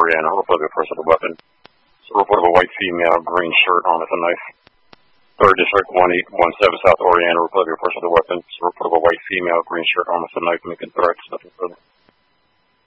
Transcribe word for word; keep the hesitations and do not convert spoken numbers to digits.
Oriana, report of a person with a weapon. So report of a white female, green shirt on with a knife. Third District, one eight one seven South Oriana, report of a person with a weapon. So report of a white female, green shirt on with a knife, making threats, nothing further.